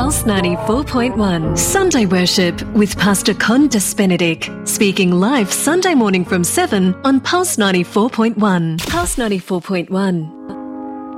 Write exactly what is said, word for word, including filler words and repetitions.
Pulse ninety-four point one. Sunday Worship with Pastor Condis Benedict. Speaking live Sunday morning from seven on Pulse ninety-four point one. Pulse ninety-four point one.